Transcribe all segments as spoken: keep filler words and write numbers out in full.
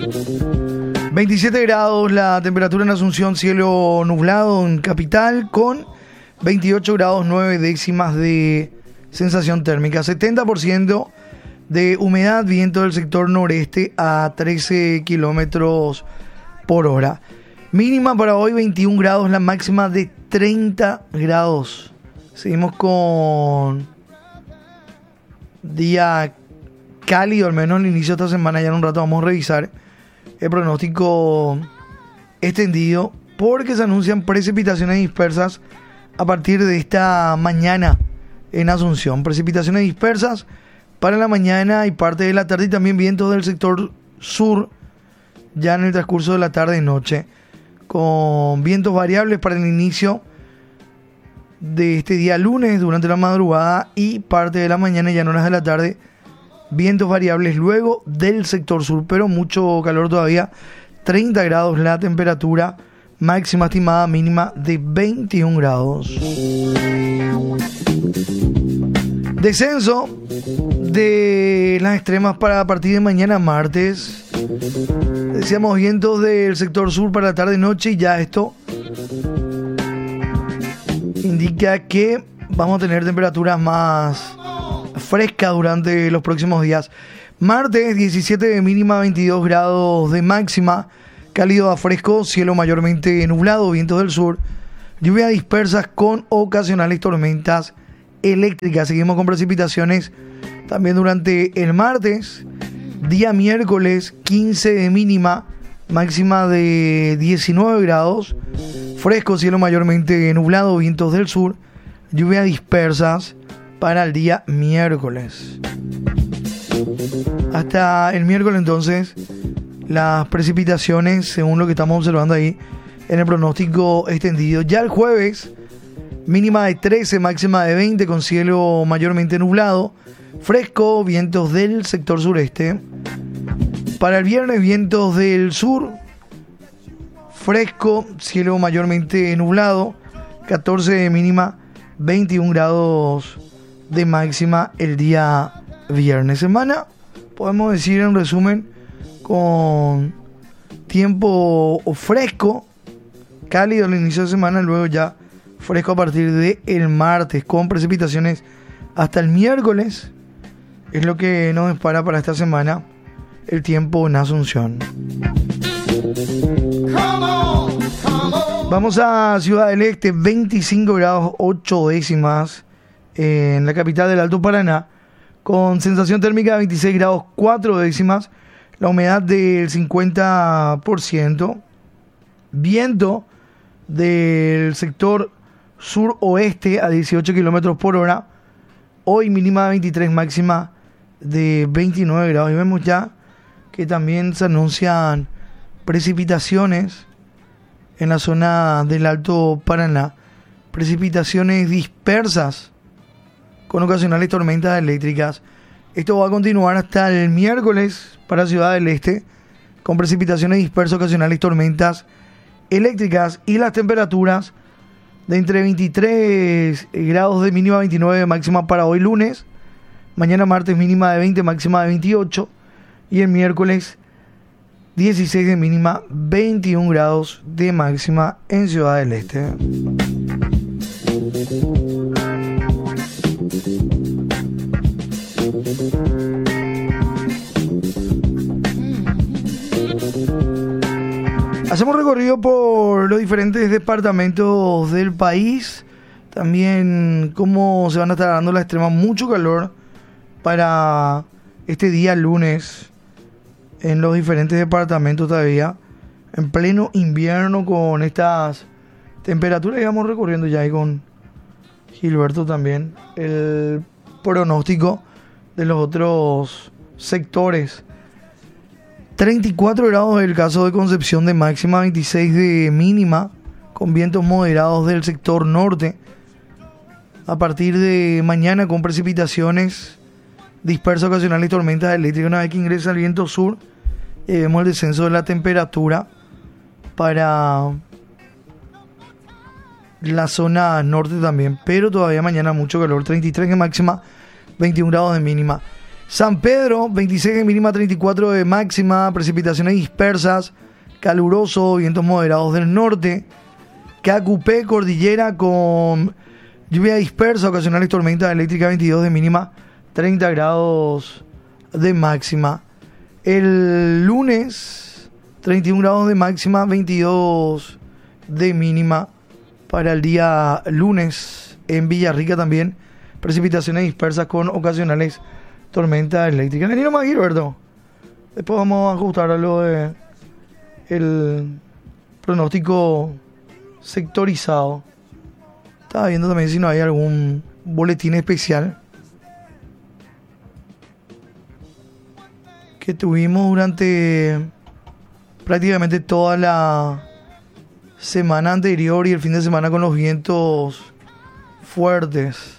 veintisiete grados la temperatura en Asunción, cielo nublado en capital con veintiocho grados nueve décimas de sensación térmica, setenta por ciento de humedad, viento del sector noreste a trece kilómetros por hora. Mínima para hoy veintiún grados, la máxima de treinta grados. Seguimos con día cálido, al menos al inicio de esta semana. Ya en un rato vamos a revisar el pronóstico extendido porque se anuncian precipitaciones dispersas a partir de esta mañana en Asunción. Precipitaciones dispersas para la mañana y parte de la tarde, y también vientos del sector sur ya en el transcurso de la tarde y noche, con vientos variables para el inicio de este día lunes durante la madrugada y parte de la mañana y ya en horas de la tarde. Vientos variables luego del sector sur, pero mucho calor todavía. treinta grados la temperatura, máxima estimada, mínima de veintiún grados. Descenso de las extremas para a partir de mañana martes. Decíamos vientos del sector sur para la tarde y noche, y ya esto indica que vamos a tener temperaturas más fresca durante los próximos días. Martes diecisiete de mínima, veintidós grados de máxima, cálido a fresco, cielo mayormente nublado, vientos del sur, lluvias dispersas con ocasionales tormentas eléctricas. Seguimos con precipitaciones también durante el martes. Día miércoles quince de mínima, máxima de diecinueve grados, fresco, cielo mayormente nublado, vientos del sur, lluvias dispersas para el día miércoles. Hasta el miércoles entonces las precipitaciones según lo que estamos observando ahí en el pronóstico extendido. Ya el jueves mínima de trece, máxima de veinte, con cielo mayormente nublado, fresco, vientos del sector sureste. Para el viernes vientos del sur, fresco, cielo mayormente nublado, catorce de mínima, veintiún grados de máxima el día viernes. Semana, podemos decir en resumen, con tiempo fresco, cálido al inicio de semana, luego ya fresco a partir del martes, con precipitaciones hasta el miércoles. Es lo que nos espera para esta semana el tiempo en Asunción. Vamos a Ciudad del Este, veinticinco grados ocho décimas en la capital del Alto Paraná, con sensación térmica de veintiséis grados cuatro décimas, la humedad del cincuenta por ciento, viento del sector suroeste a dieciocho kilómetros por hora, hoy mínima de veintitrés, máxima de veintinueve grados, y vemos ya que también se anuncian precipitaciones en la zona del Alto Paraná, precipitaciones dispersas con ocasionales tormentas eléctricas. Esto va a continuar hasta el miércoles para Ciudad del Este, con precipitaciones dispersas, ocasionales tormentas eléctricas, y las temperaturas de entre veintitrés grados de mínima, veintinueve de máxima para hoy lunes. Mañana martes mínima de veinte, máxima de veintiocho, y el miércoles dieciséis de mínima, veintiún grados de máxima en Ciudad del Este. Hacemos recorrido por los diferentes departamentos del país, también cómo se van a estar dando las extremas, mucho calor para este día lunes en los diferentes departamentos todavía, en pleno invierno con estas temperaturas. Y vamos recorriendo ya ahí con Gilberto también el pronóstico de los otros sectores. treinta y cuatro grados en el caso de Concepción de máxima, veintiséis de mínima, con vientos moderados del sector norte. A partir de mañana con precipitaciones dispersas, ocasionales y tormentas eléctricas. Una vez que ingresa el viento sur, y vemos el descenso de la temperatura para la zona norte también, pero todavía mañana mucho calor, treinta y tres de máxima, veintiún grados de mínima. San Pedro, veintiséis de mínima, treinta y cuatro de máxima, precipitaciones dispersas, caluroso, vientos moderados del norte. Cacupé, cordillera con lluvia dispersa, ocasionales tormentas eléctricas, veintidós de mínima, treinta grados de máxima. El lunes, treinta y uno grados de máxima, veintidós de mínima. Para el día lunes, en Villarrica también, precipitaciones dispersas con ocasionales tormentas eléctricas. Vení nomás, Gilberto. Después vamos a ajustar a lo de el pronóstico sectorizado. Estaba viendo también si no hay algún boletín especial que tuvimos durante prácticamente toda la semana anterior y el fin de semana con los vientos fuertes.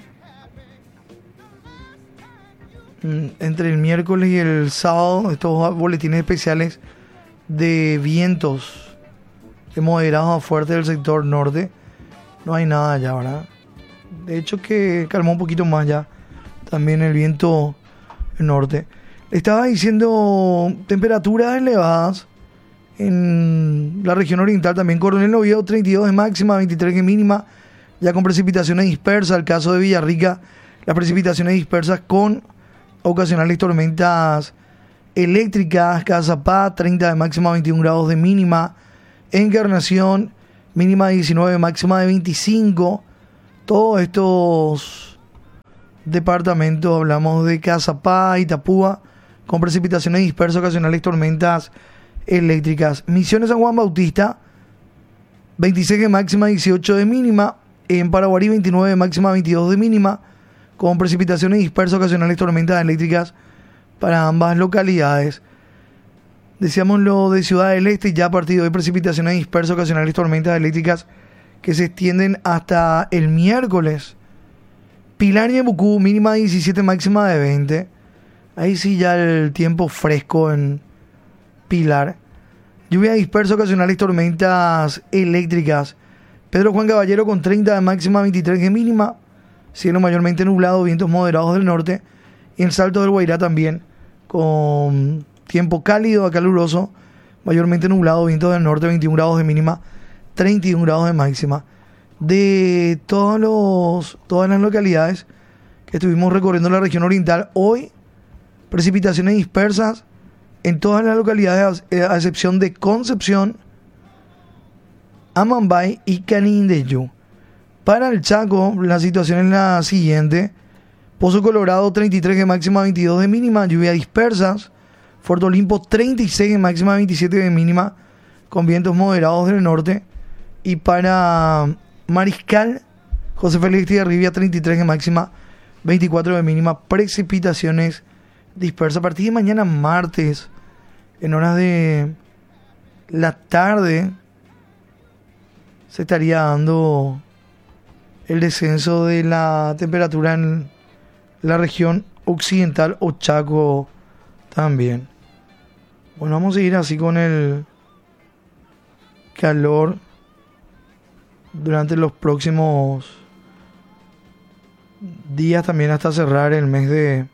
Entre el miércoles y el sábado, estos boletines especiales de vientos de moderados a fuertes del sector norte, no hay nada ya, ¿verdad? De hecho que calmó un poquito más ya también el viento norte. Estaba diciendo temperaturas elevadas en la región oriental también. Coronel Oviedo, treinta y dos de máxima, veintitrés de mínima, ya con precipitaciones dispersas. El caso de Villarrica, las precipitaciones dispersas con ocasionales tormentas eléctricas. Cazapá, treinta de máxima, veintiún grados de mínima. Encarnación, mínima de diecinueve, máxima de veinticinco. Todos estos departamentos, hablamos de Cazapá, Itapúa, con precipitaciones dispersas, ocasionales tormentas eléctricas. Misiones San Juan Bautista, veintiséis de máxima, dieciocho de mínima. En Paraguarí, veintinueve de máxima, veintidós de mínima, con precipitaciones dispersas, ocasionales tormentas eléctricas para ambas localidades. Decíamos lo de Ciudad del Este, ya a partir de hoy precipitaciones dispersas, ocasionales tormentas eléctricas que se extienden hasta el miércoles. Pilar y Ebucú, mínima de diecisiete, máxima de veinte. Ahí sí ya el tiempo fresco en Pilar. Lluvia dispersa, ocasionales tormentas eléctricas. Pedro Juan Caballero con treinta de máxima, veintitrés de mínima. Cielo mayormente nublado, vientos moderados del norte. Y en Salto del Guairá también con tiempo cálido a caluroso, mayormente nublado, vientos del norte, veintiún grados de mínima, treinta y uno grados de máxima. De todos los, todas las localidades que estuvimos recorriendo la región oriental, hoy precipitaciones dispersas en todas las localidades, a excepción de Concepción, Amambay y Canindeyú. Para el Chaco, la situación es la siguiente: Pozo Colorado, treinta y tres de máxima, veintidós de mínima, lluvia dispersas. Puerto Olimpo, treinta y seis de máxima, veintisiete de mínima, con vientos moderados del norte. Y para Mariscal, José Félix Tiarribia, treinta y tres de máxima, veinticuatro de mínima, precipitaciones dispersas. A partir de mañana martes, en horas de la tarde, se estaría dando el descenso de la temperatura en la región occidental o Chaco también. Bueno, vamos a seguir así con el calor durante los próximos días, también hasta cerrar el mes de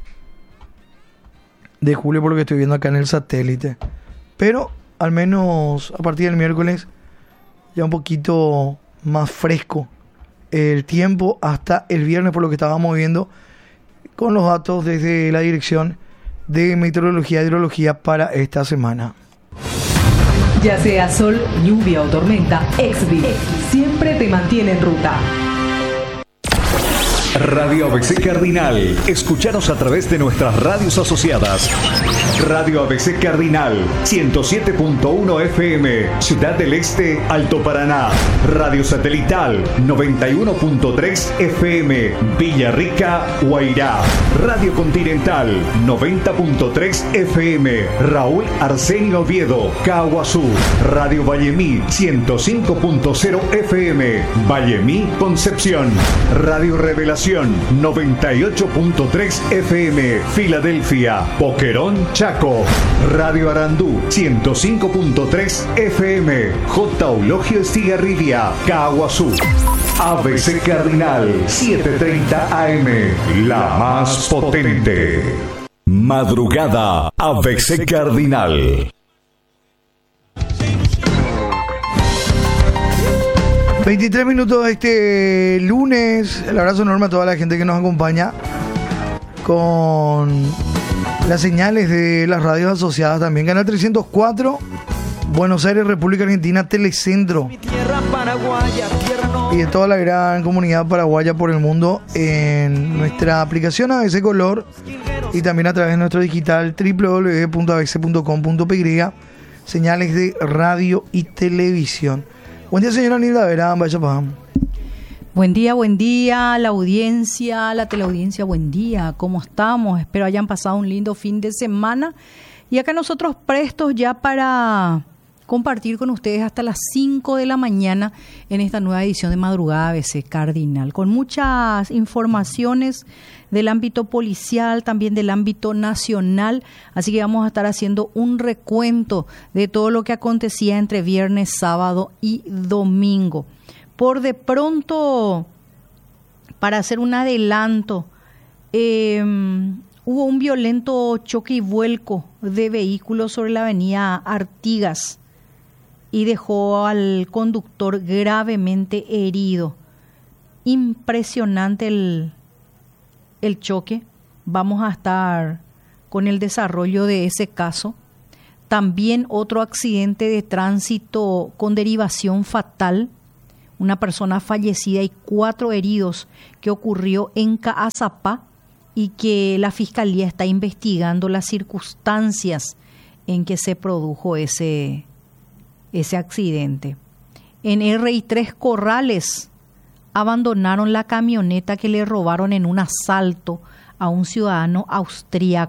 de julio, por lo que estoy viendo acá en el satélite. Pero al menos a partir del miércoles ya un poquito más fresco el tiempo hasta el viernes, por lo que estábamos viendo con los datos desde la Dirección de Meteorología y Hidrología para esta semana. Ya sea sol, lluvia o tormenta, Exvi siempre te mantiene en ruta. Radio A B C Cardinal. Escúchanos a través de nuestras radios asociadas. Radio A B C Cardinal, ciento siete punto uno F M, Ciudad del Este, Alto Paraná. Radio Satelital, noventa y uno punto tres F M, Villarrica, Guairá. Radio Continental, noventa punto tres F M, Raúl Arsenio Oviedo, Caguazú. Radio Vallemí, ciento cinco punto cero F M, Vallemí, Concepción. Radio Revelación, noventa y ocho punto tres F M, Filadelfia, Boquerón, Chaco. Radio Arandú, ciento cinco punto tres F M, J. Eulogio Estigarribia, Caguazú. A B C Cardinal setecientos treinta A M, la más potente. Madrugada A B C Cardinal. veintitrés minutos de este lunes. El abrazo enorme a toda la gente que nos acompaña con las señales de las radios asociadas también. Canal trescientos cuatro, Buenos Aires, República Argentina, Telecentro. Y de toda la gran comunidad paraguaya por el mundo en nuestra aplicación A B C Color y también a través de nuestro digital doble u doble u doble u punto a b c punto com punto p y, señales de radio y televisión. Buen día, señora Nilda Verán, vaya para. Buen día, buen día, la audiencia, la teleaudiencia, buen día, ¿cómo estamos? Espero hayan pasado un lindo fin de semana y acá nosotros prestos ya para compartir con ustedes hasta las cinco de la mañana en esta nueva edición de Madrugada A B C Cardinal, con muchas informaciones del ámbito policial, también del ámbito nacional, así que vamos a estar haciendo un recuento de todo lo que acontecía entre viernes, sábado y domingo. Por de pronto, para hacer un adelanto, eh, hubo un violento choque y vuelco de vehículos sobre la avenida Artigas y dejó al conductor gravemente herido. Impresionante el, el choque. Vamos a estar con el desarrollo de ese caso. También otro accidente de tránsito con derivación fatal. Una persona fallecida y cuatro heridos que ocurrió en Caazapá y que la Fiscalía está investigando las circunstancias en que se produjo ese, ese accidente. En R I tres Corrales abandonaron la camioneta que le robaron en un asalto a un ciudadano austríaco.